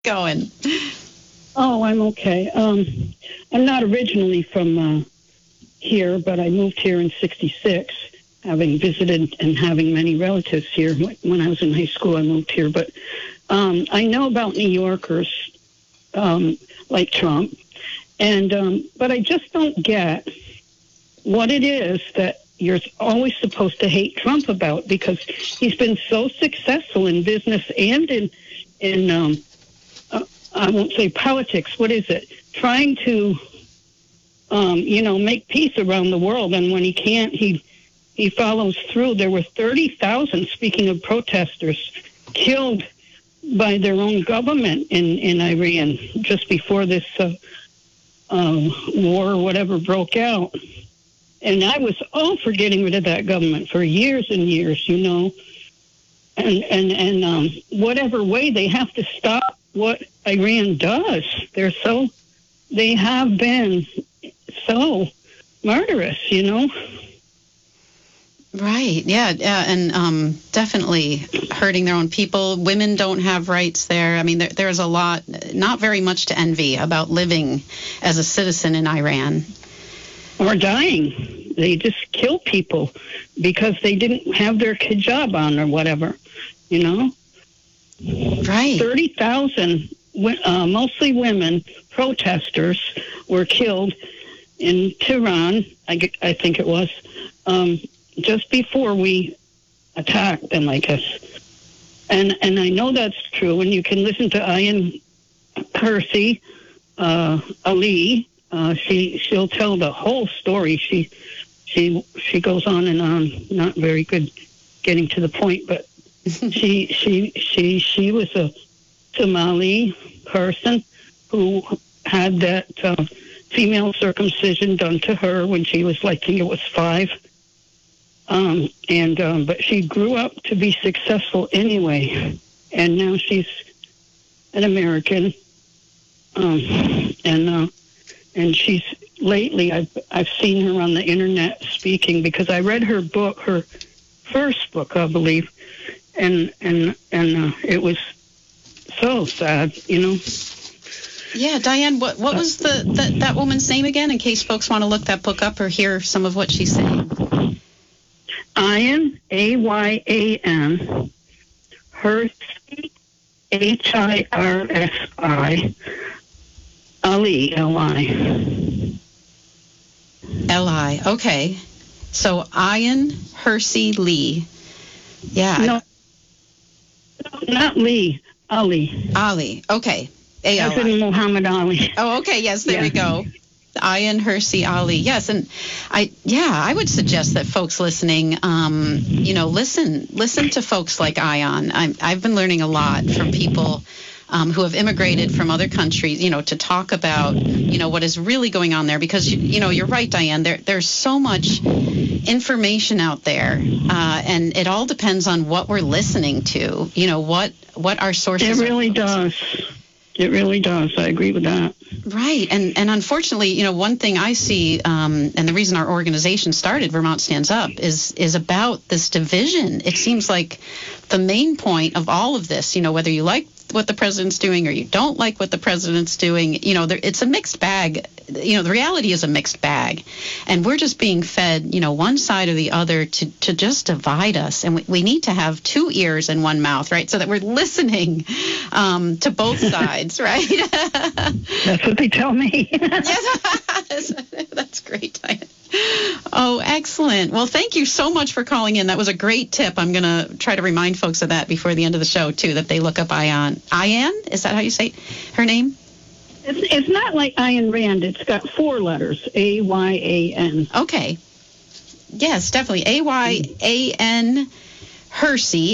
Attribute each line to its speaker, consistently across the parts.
Speaker 1: going?
Speaker 2: Oh, I'm okay. I'm not originally from here, but I moved here in '66, having visited and having many relatives here. When I was in high school, I moved here. But I know about New Yorkers like Trump, and but I just don't get what it is that you're always supposed to hate Trump about, because he's been so successful in business and in I won't say politics. What is it? Trying to, make peace around the world. And when he can't, he follows through. There were 30,000, speaking of protesters, killed by their own government in Iran just before this war or whatever broke out. And I was all for getting rid of that government for years and years, And whatever way, they have to stop what Iran does. They have been so murderous,
Speaker 1: Right. Yeah. And definitely hurting their own people. Women don't have rights there. I mean, there's a lot, not very much to envy about living as a citizen in Iran.
Speaker 2: Or dying. They just kill people because they didn't have their hijab on or whatever,
Speaker 1: Right.
Speaker 2: 30,000, mostly women, protesters were killed in Tehran, I think it was, just before we attacked them, I guess. And I know that's true, and you can listen to Ayan Hirsi Ali. She'll tell the whole story. She goes on and on. Not very good getting to the point, but she was a Somali person who had that female circumcision done to her when she was, I think it was 5. But she grew up to be successful anyway, and now she's an American, and she's lately I've seen her on the internet speaking, because I read her book, her first book, I believe, and it was so sad,
Speaker 1: Yeah, Diane, what was that woman's name again, in case folks want to look that book up or hear some of what she's saying?
Speaker 2: Ayan, Ayan, Hirsi, Hirsi, Ali, Li.
Speaker 1: Li. Okay. So Ayan Hirsi Lee. Yeah.
Speaker 2: No, not Lee. Ali.
Speaker 1: Ali. Okay.
Speaker 2: President Muhammad Ali.
Speaker 1: Oh, okay. Yes, there we go. Ayan Hirsi Ali. Yes, and I would suggest that folks listening, listen to folks like Ayan. I've been learning a lot from people who have immigrated from other countries, to talk about, what is really going on there, because, you're right, Diane, there's so much information out there, and it all depends on what we're listening to, what our sources are.
Speaker 2: It really does. It really does. I agree with that.
Speaker 1: Right. And unfortunately, one thing I see, and the reason our organization started, Vermont Stands Up, is about this division. It seems like the main point of all of this, whether you like what the president's doing or you don't like what the president's doing, it's a mixed bag. The reality is a mixed bag. And we're just being fed, one side or the other to just divide us. And we need to have 2 ears and 1 mouth, right? So that we're listening to both sides, right?
Speaker 2: That's what they tell me.
Speaker 1: Yes. That's great, Diane. Oh, excellent. Well, thank you so much for calling in. That was a great tip. I'm going to try to remind folks of that before the end of the show, too, that they look up Ayan. Ayan? Is that how you say her name?
Speaker 2: It's not like Ayn Rand. It's got 4 letters, Ayan.
Speaker 1: Okay. Yes, definitely. Ayan Hirsi,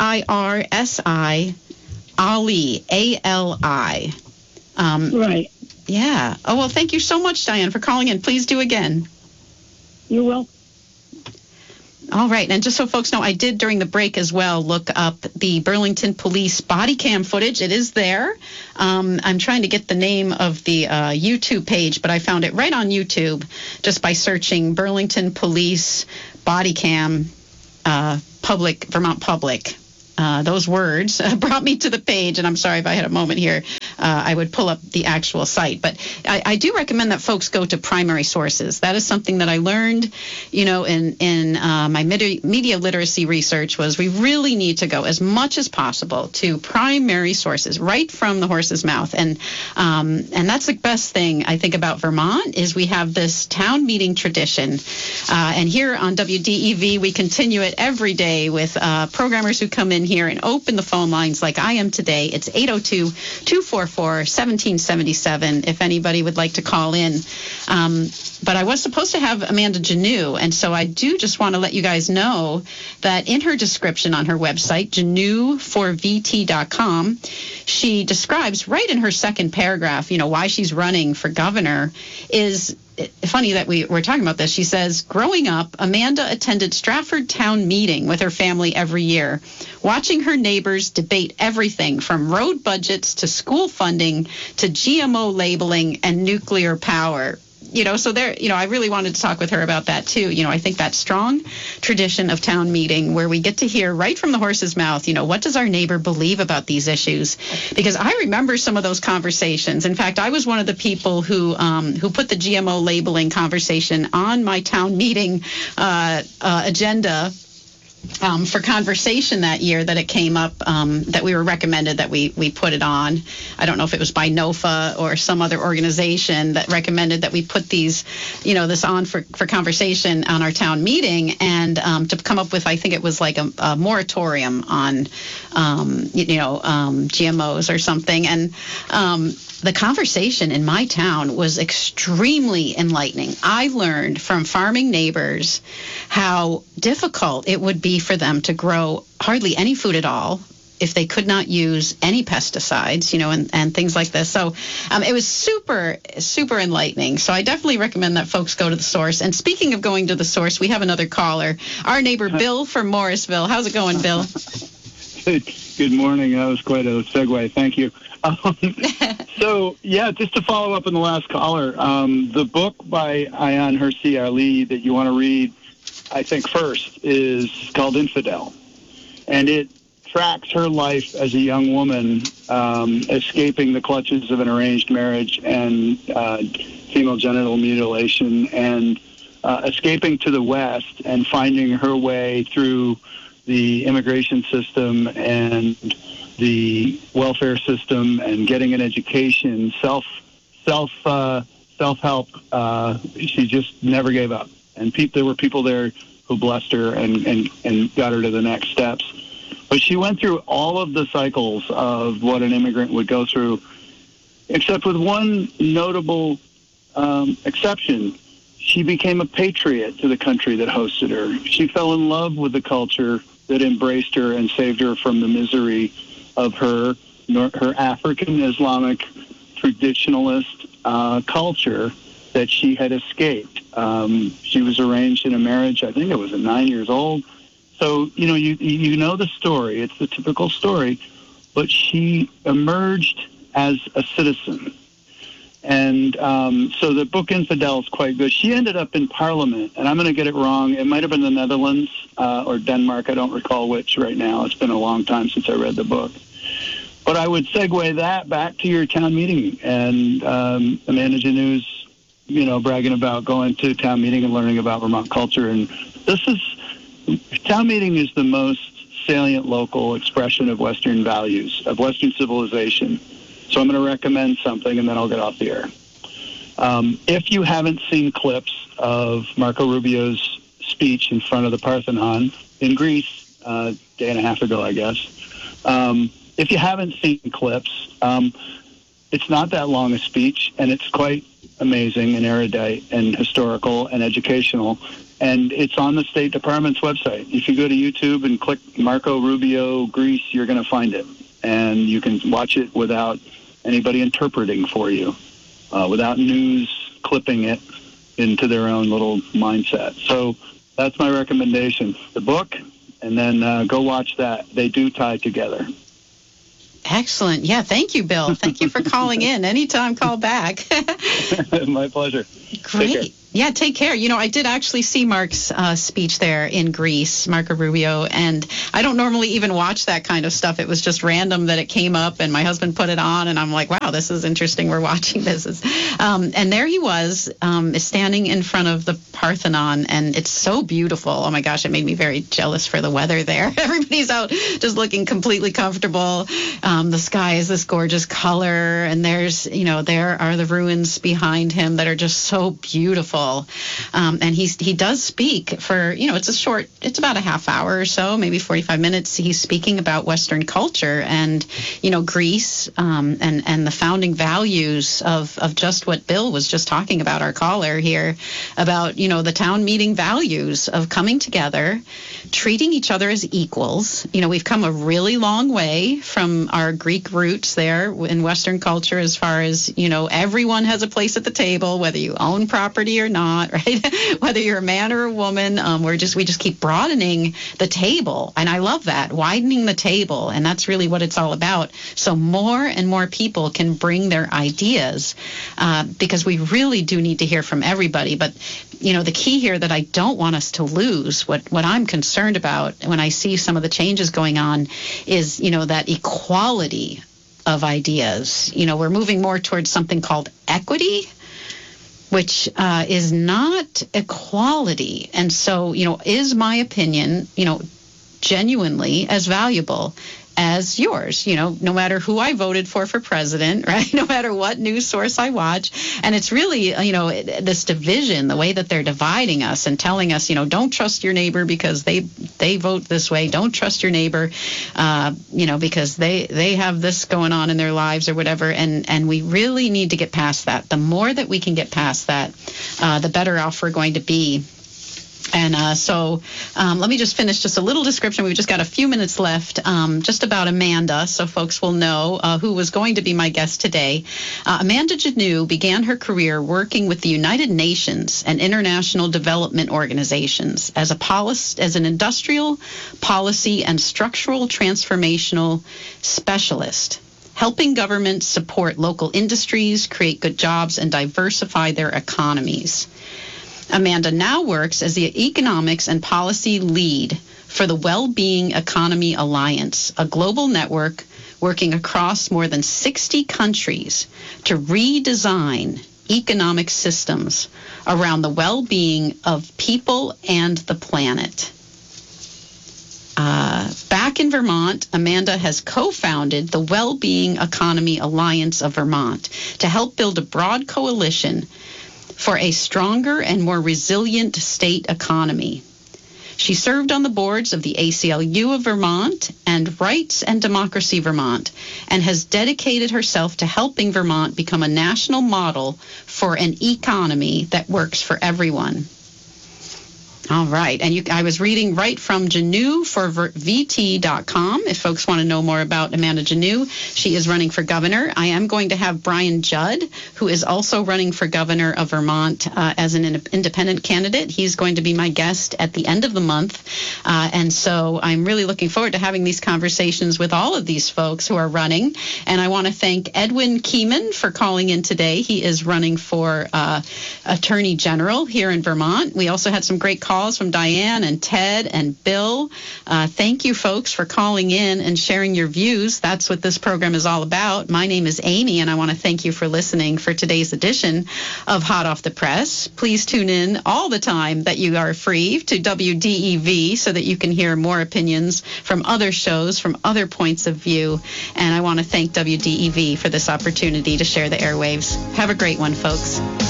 Speaker 1: Hirsi, Ali, Ali.
Speaker 2: Right.
Speaker 1: Yeah. Oh, well, thank you so much, Diane, for calling in. Please do again.
Speaker 2: You're welcome.
Speaker 1: All right. And just so folks know, I did during the break as well look up the Burlington Police body cam footage. It is there. I'm trying to get the name of the YouTube page, but I found it right on YouTube just by searching Burlington Police body cam Vermont Public. those words brought me to the page, and I'm sorry if I had a moment here, I would pull up the actual site. But I do recommend that folks go to primary sources. That is something that I learned, in my media literacy research, was we really need to go as much as possible to primary sources, right from the horse's mouth. And that's the best thing I think about Vermont is we have this town meeting tradition. And here on WDEV, we continue it every day with programmers who come in here and open the phone lines like I am today. It's 802-244-1777 if anybody would like to call in. But I was supposed to have Amanda Janoo, and so I do just want to let you guys know that in her description on her website, janoo4vt.com, she describes right in her second paragraph, why she's running for governor. Is funny that we're talking about this. She says, growing up, Amanda attended Stratford Town Meeting with her family every year, watching her neighbors debate everything from road budgets to school funding to GMO labeling and nuclear power. So there, I really wanted to talk with her about that too. I think that strong tradition of town meeting where we get to hear right from the horse's mouth, what does our neighbor believe about these issues? Because I remember some of those conversations. In fact, I was one of the people who put the GMO labeling conversation on my town meeting agenda for conversation that year that it came up, that we were recommended that we put it on. I don't know if it was by NOFA or some other organization that recommended that we put these, this on for conversation on our town meeting, and to come up with, I think it was like a moratorium on, GMOs or something. And the conversation in my town was extremely enlightening. I learned from farming neighbors how difficult it would be for them to grow hardly any food at all if they could not use any pesticides, and things like this. So it was super, super enlightening. So I definitely recommend that folks go to the source. And speaking of going to the source, we have another caller, our neighbor Bill from Morrisville. How's it going, Bill?
Speaker 3: Good morning. That was quite a segue. Thank you. So, just to follow up on the last caller, the book by Ayaan Hirsi Ali that you want to read, I think first, is called Infidel. And it tracks her life as a young woman, escaping the clutches of an arranged marriage and female genital mutilation, and escaping to the West and finding her way through the immigration system and the welfare system and getting an education, self-help. She just never gave up. And there were people there who blessed her and got her to the next steps. But she went through all of the cycles of what an immigrant would go through, except with one notable exception. She became a patriot to the country that hosted her. She fell in love with the culture that embraced her and saved her from the misery of her African Islamic traditionalist culture that she had escaped. She was arranged in a marriage, I think it was at 9 years old. So, you know the story. It's the typical story. But she emerged as a citizen. And so the book Infidel is quite good. She ended up in Parliament, and I'm going to get it wrong. It might have been the Netherlands or Denmark. I don't recall which right now. It's been a long time since I read the book. But I would segue that back to your town meeting. And Amanda Janoo's, bragging about going to town meeting and learning about Vermont culture. And town meeting is the most salient local expression of Western values, of Western civilization. So I'm going to recommend something, and then I'll get off the air. If you haven't seen clips of Marco Rubio's speech in front of the Parthenon in Greece a day and a half ago, I guess, if you haven't seen clips, it's not that long a speech, and it's quite amazing and erudite and historical and educational, and it's on the State Department's website. If you go to YouTube and click Marco Rubio Greece, you're going to find it, and you can watch it without anybody interpreting for you, without news clipping it into their own little mindset. So that's my recommendation, the book, and then go watch that. They do tie together.
Speaker 1: Excellent. Yeah, thank you, Bill. Thank you for calling in. Anytime, call back.
Speaker 3: My pleasure.
Speaker 1: Great. Yeah, take care. I did actually see Mark's speech there in Greece, Marco Rubio, and I don't normally even watch that kind of stuff. It was just random that it came up, and my husband put it on, and I'm like, wow, this is interesting. We're watching this. And there he was, standing in front of the Parthenon, and it's so beautiful. Oh, my gosh, it made me very jealous for the weather there. Everybody's out just looking completely comfortable. The sky is this gorgeous color, and there are the ruins behind him that are just so beautiful. And he does speak for, it's about a half hour or so, maybe 45 minutes. He's speaking about Western culture and, Greece, and the founding values of just what Bill was just talking about, our caller here, about, the town meeting values of coming together, treating each other as equals. We've come a really long way from our Greek roots there in Western culture as far as, everyone has a place at the table, whether you own property or not, right? Whether you're a man or a woman, we just keep broadening the table, and I love that, widening the table, and that's really what it's all about. So more and more people can bring their ideas, because we really do need to hear from everybody. But the key here that I don't want us to lose, what I'm concerned about when I see some of the changes going on, is that equality of ideas. We're moving more towards something called equity, which is not equality. And so, is my opinion, genuinely as valuable as yours, no matter who I voted for president, right? No matter what news source I watch. And it's really, this division, the way that they're dividing us and telling us, don't trust your neighbor because they vote this way. Don't trust your neighbor, because they have this going on in their lives or whatever. And we really need to get past that. The more that we can get past that, the better off we're going to be. And so let me just finish just a little description. We've just got a few minutes left, just about Amanda, so folks will know who was going to be my guest today. Amanda Janoo began her career working with the United Nations and international development organizations as an industrial, policy, and structural transformational specialist, helping governments support local industries, create good jobs, and diversify their economies. Amanda now works as the Economics and Policy Lead for the Wellbeing Economy Alliance, a global network working across more than 60 countries to redesign economic systems around the well-being of people and the planet. Back in Vermont, Amanda has co-founded the Wellbeing Economy Alliance of Vermont to help build a broad coalition for a stronger and more resilient state economy. She served on the boards of the ACLU of Vermont and Rights and Democracy Vermont, and has dedicated herself to helping Vermont become a national model for an economy that works for everyone. All right. And I was reading right from Janoo for VT.com. If folks want to know more about Amanda Janoo, she is running for governor. I am going to have Brian Judd, who is also running for governor of Vermont as an independent candidate. He's going to be my guest at the end of the month. And so I'm really looking forward to having these conversations with all of these folks who are running. And I want to thank Edwin Keeman for calling in today. He is running for Attorney General here in Vermont. We also had some great calls from Diane and Ted and Bill. Thank you, folks, for calling in and sharing your views. That's what this program is all about. My name is Amy, and I want to thank you for listening for today's edition of Hot Off the Press. Please tune in all the time that you are free to WDEV so that you can hear more opinions from other shows, from other points of view. And I want to thank WDEV for this opportunity to share the airwaves. Have a great one, folks.